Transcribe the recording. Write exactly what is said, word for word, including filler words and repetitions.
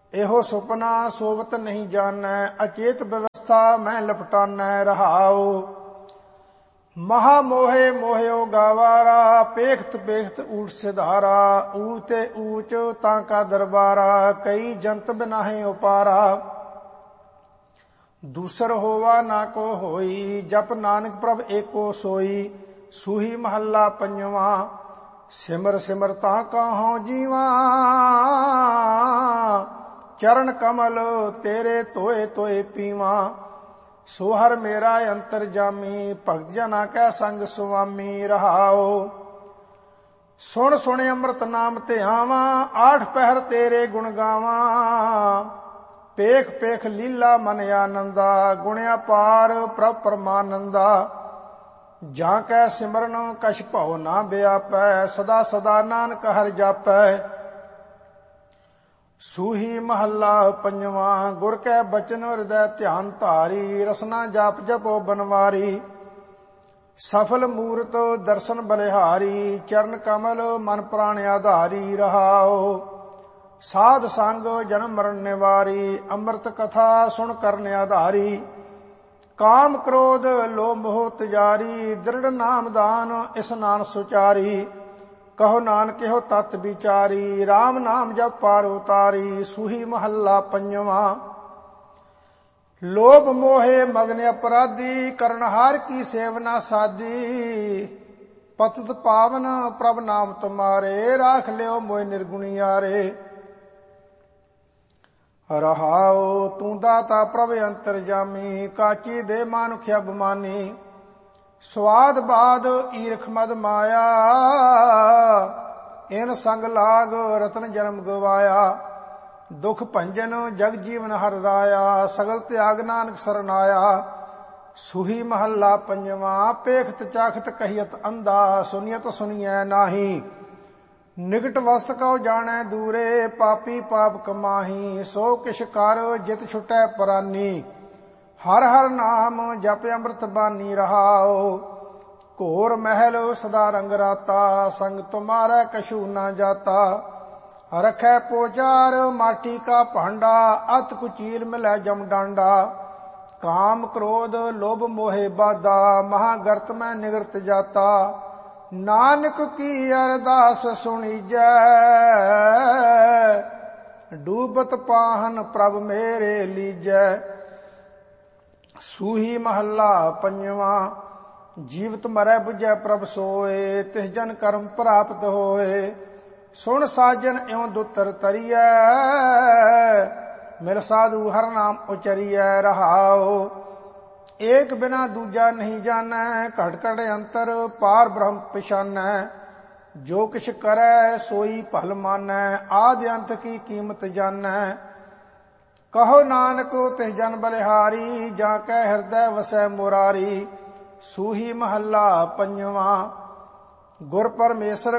ਇਹੋ ਸੁਪਨਾ ਸੋਵਤ ਨਹੀਂ ਜਾਣੈ, ਅਚੇਤ ਵਿਵਸਥਾ ਮੈਂ ਲਪਟਾਨੈ। ਰਹਾਉ ਮਹਾ ਮੋਹੇ ਮੋਹਿਓ ਗਾਵਾਰਾ, ਪੇਖਤ ਪੇਖਤ ਊਟ ਸਿਧਾਰਾ। ਊ ਤੇ ਊਚ ਤਾਂ ਕਾ ਦਰਬਾਰਾ, ਕਈ ਜੰਤ ਬਿਨਾਹੇ ਉਪਾਰਾ। ਦੂਸਰ ਹੋਵਾ ਨਾ ਕੋ ਹੋਈ, ਜਪ ਨਾਨਕ ਪ੍ਰਭ ਏਕੋ ਸੋਈ। ਸੂਹੀ ਮਹੱਲਾ ਪੰਜਵਾ। ਸਿਮਰ ਸਿਮਰ ਤਾਂ ਕਹਉ ਜੀਵਾ, ਚਰਨ ਕਮਲ ਤੇਰੇ ਧੋਏ ਧੋਏ ਪੀਵਾ। ਸੋ ਹਰ ਮੇਰਾ ਅੰਤਰ ਜਾਮੀ, ਭਗਤ ਜਨਾ ਕੈ ਸੰਗ ਸੁਆਮੀ। ਰਹਾਉ ਸੁਣ ਸੁਣ ਅੰਮ੍ਰਿਤ ਨਾਮ ਧਿਆਵਾ, ਆਠ ਪਹਿਰ ਤੇਰੇ ਗੁਣ ਗਾਵਾਂ। ਪੇਖ ਪੇਖ ਲੀਲਾ ਮਨ ਆਨੰਦਾ, ਗੁਣਿਆ ਪਾਰ ਪ੍ਰਭ ਪਰਮਾਨੰਦਾ। ਜਾਂ ਕੈ ਸਿਮਰਨ ਕਛ ਭਉ ਨਾ ਵਿਆਪੈ, ਸਦਾ ਸਦਾ ਨਾਨਕ ਹਰਿ ਜਾਪੈ। ਸੂਹੀ ਮਹੱਲਾ ਪੰਜਵਾ। ਗੁਰ ਕੈ ਬਚਨ ਹਿਰਦੈ ਧਿਆਨ ਧਾਰੀ, ਰਸਨਾ ਜਾਪ ਜਪੋ ਬਨਵਾਰੀ। ਸਫਲ ਮੂਰਤ ਦਰਸ਼ਨ ਬਲਿਹਾਰੀ, ਚਰਨ ਕਮਲ ਮਨ ਪ੍ਰਾਣ ਆਧਾਰੀ। ਰਹਾਉ ਸਾਧ ਸੰਗ ਜਨਮ ਮਰਨ ਨਿਵਾਰੀ, ਅੰਮ੍ਰਿਤ ਕਥਾ ਸੁਣ ਕਰਨ ਆਧਾਰੀ। ਕਾਮ ਕ੍ਰੋਧ ਲੋਭ ਮੋਹ ਤਿਜਾਰੀ, ਦ੍ਰਿੜ ਨਾਮ ਦਾਨ ਇਸਨਾਨ ਸੁਚਾਰੀ। ਕਹੋ ਨਾਨਕ ਇਹੋ ਤਤ ਵਿਚਾਰੀ, RAM ਨਾਮ ਜਪ ਪਾਰ ਉਤਾਰੀ। ਸੂਹੀ ਮਹੱਲਾ ਪੰਜਵਾ। ਲੋਭ ਮੋਹੇ ਮਗਨ ਅਪਰਾਧੀ, ਕਰਨ ਹਾਰ ਕੀ ਸੇਵਨਾ ਸਾਦੀ। ਪਤਿਤ ਪਾਵਨ ਪ੍ਰਭ ਨਾਮ ਤੁਮਾਰੇ, ਰਾਖ ਲਿਓ ਮੋਹਿ ਨਿਰਗੁਣੀ ਯਾਰੇ। ਰਹਾਉ ਤੂੰ ਦਾਤਾ ਪ੍ਰਭ ਅੰਤਰ ਜਾਮੀ, ਕਾਚੀ ਦੇ ਮਾਨੁਖ ਅਭਿਮਾਨੀ। ਸਵਾਦ ਬਾਦ ਈਰਖ ਮਦ ਮਾਇਆ, ਇਨ ਸੰਗ ਲਾਗ ਰਤਨ ਜਨਮ ਗਵਾਇਆ। ਦੁਖ ਭੰਜਨ ਜਗ ਜੀਵਨ ਹਰ ਰਾਇਆ, ਸਗਲ ਤਿਆਗ ਨਾਨਕ ਸਰਨਾਇਆ। ਸੂਹੀ ਮਹੱਲਾ ਪੰਜਵਾ। ਪੇਖਤ ਚਾਖਤ ਕਹੀਅਤ ਅੰਧਾ, ਸੁਨੀਅਤ ਸੁਣੀਐ ਨਾਹੀ। ਨਿਕਟ ਵਸਤ ਕਉ ਜਾਣੈ ਦੂਰੇ, ਪਾਪੀ ਪਾਪ ਕਮਾਹੀ। ਸੋ ਕਿਛ ਕਰ ਜਿਤ ਛੁਟੈ ਪਰਾਨੀ, ਹਰ ਹਰ ਨਾਮ ਜਪ ਅੰਮ੍ਰਿਤ ਬਾਨੀ। ਰਹਾਉ ਘੋਰ ਮਹਿਲ ਸਦਾ ਰੰਗ ਰਾਤਾ, ਸੰਗ ਤੁਮਾਰੈ ਕਛੂ ਨਾ ਜਾਤਾ। ਰਖੈ ਪੋਚਾਰ ਮਾਟੀ ਕਾ ਭਾਂਡਾ, ਅਤ ਕੁਚੀਲ ਮਿਲੈ ਜਮ ਡਾਂਡਾ। ਕਾਮ ਕ੍ਰੋਧ ਲੋਭ ਮੋਹਿ ਬਾਧਾ, ਮਹਾ ਗਰਤ ਮੈਂ ਨਿਗਰਤ ਜਾਤਾ। ਨਾਨਕ ਕੀ ਅਰਦਾਸ ਸੁਣੀਜੈ, ਡੂਬਤ ਪਾਹਨ ਪ੍ਰਭ ਮੇਰੇ ਲੀਜੈ। ਸੂਹੀ ਮਹੱਲਾ ਪੰਜਵਾ। ਜੀਵਤ ਮਰੈ ਬੁਝੈ ਪ੍ਰਭ ਸੋਏ, ਤਿਸ ਜਨ ਕਰਮ ਪ੍ਰਾਪਤ ਹੋਏ। ਸੁਣ ਸਾਜਨ ਇਉ ਦੁਤਰ ਤਰੀਐ, ਮਿਲ ਸਾਧੂ ਹਰ ਨਾਮ ਉਚਰੀਐ। ਰਹਾਉ ਏਕ ਬਿਨਾ ਦੂਜਾ ਨਹੀਂ ਜਾਣੈ, ਘਟ ਘਟ ਅੰਤਰ ਪਾਰ ਬ੍ਰਹਮ ਪਛਾਨੈ। ਜੋ ਕਿਛ ਕਰੈ ਸੋਈ ਭਲ ਮਾਨੈ, ਆਦਿ ਅੰਤ ਕੀ ਕੀਮਤ ਜਾਣੈ। ਕਹੋ ਨਾਨਕ ਤਿਸ ਜਨ ਬਲਿਹਾਰੀ, ਜਾਂ ਕੈ ਹਿਰਦੈ ਵਸੈ ਮੁਰਾਰੀ। ਸੂਹੀ ਮਹੱਲਾ ਪੰਜਵਾ। ਗੁਰ ਪਰਮੇਸ਼ਰ